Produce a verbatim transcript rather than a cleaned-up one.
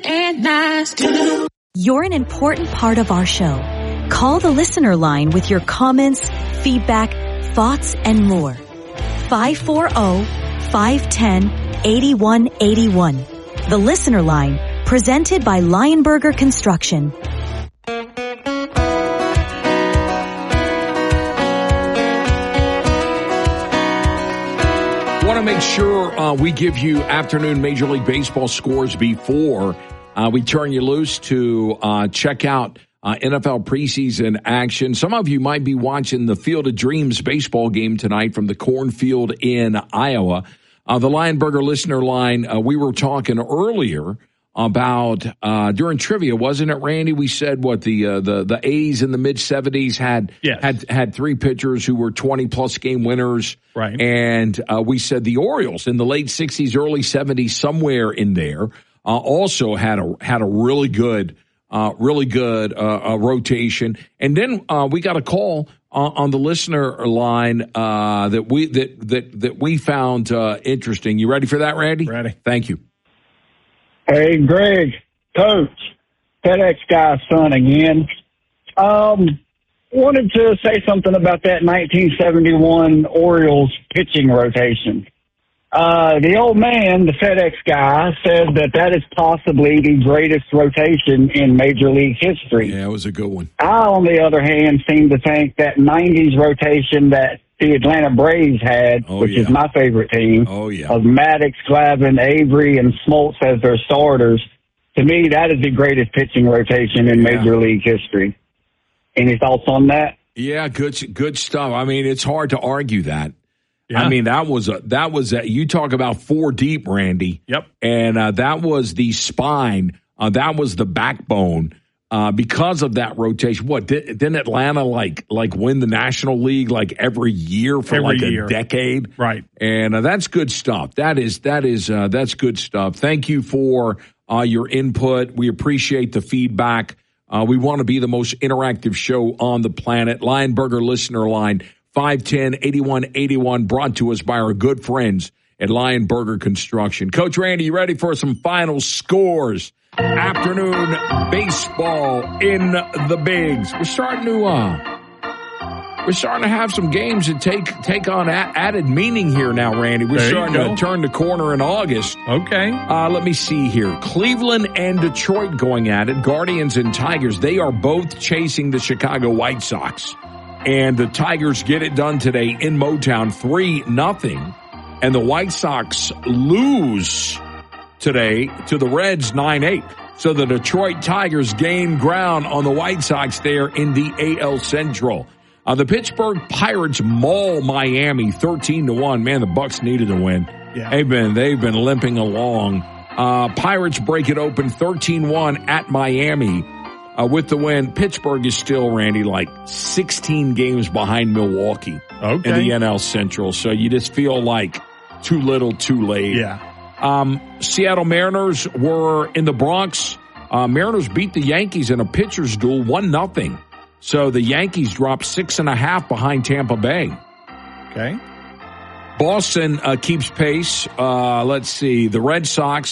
and nice. You're an important part of our show. Call the listener line with your comments, feedback, thoughts, and more. five four zero, five one zero, eight one eight one. The listener line, presented by Lionberger Construction. Want to make sure uh, we give you afternoon Major League Baseball scores before uh, we turn you loose to uh, check out uh, N F L preseason action. Some of you might be watching the Field of Dreams baseball game tonight from the cornfield in Iowa. Uh, the Lionberger listener line, uh, we were talking earlier about uh, during trivia, wasn't it, Randy? We said what the uh, the the A's in the mid seventies had yes. had had three pitchers who were twenty plus game winners, right? And uh, we said the Orioles in the late sixties, early seventies, somewhere in there, uh, also had a had a really good, uh, really good uh, uh, rotation. And then uh, we got a call uh, on the listener line uh, that we that that that we found uh, interesting. You ready for that, Randy? Ready. Thank you. Hey, Greg, Coach, FedEx guy's son again. Um, wanted to say something about that nineteen seventy-one Orioles pitching rotation. Uh, the old man, the FedEx guy, said that that is possibly the greatest rotation in Major League history. Yeah, it was a good one. I, on the other hand, seem to think that nineties rotation that the Atlanta Braves had, oh, which yeah. is my favorite team, oh, yeah. of Maddox, Glavine, Avery, and Smoltz as their starters. To me, that is the greatest pitching rotation in yeah. Major League history. Any thoughts on that? Yeah, good, good stuff. I mean, it's hard to argue that. Yeah. I mean, that was a, that was a, you talk about four deep, Randy. Yep. And uh, that was the spine. Uh, that was the backbone. Uh, because of that rotation, what did, didn't Atlanta like like win the National League like every year for every like year. a decade? Right, and uh, that's good stuff. That is that is uh, that's good stuff. Thank you for uh, your input. We appreciate the feedback. Uh, we want to be the most interactive show on the planet. Lionberger listener line five one zero, eight one eight one, brought to us by our good friends at Lionberger Construction. Coach Randy, you ready for some final scores? Afternoon baseball in the bigs. We're starting to uh, we're starting to have some games that take take on a- added meaning here now, Randy. We're there starting to turn the corner in August. Okay. Uh, let me see here. Cleveland and Detroit going at it. Guardians and Tigers. They are both chasing the Chicago White Sox, and the Tigers get it done today in Motown, three nothing, and the White Sox lose today to the Reds nine eight. So the Detroit Tigers gain ground on the White Sox there in the A L Central. Uh, the Pittsburgh Pirates maul Miami thirteen to one. Man, the Bucks needed a win. Yeah. They've been, they've been limping along. Uh, Pirates break it open thirteen one at Miami uh, with the win. Pittsburgh is still, Randy, like sixteen games behind Milwaukee okay. in the N L Central. So you just feel like too little, too late. Yeah. Um, Seattle Mariners were in the Bronx. Uh, Mariners beat the Yankees in a pitcher's duel, one nothing. So the Yankees dropped six and a half behind Tampa Bay. Okay. Boston uh, keeps pace. Uh, let's see. The Red Sox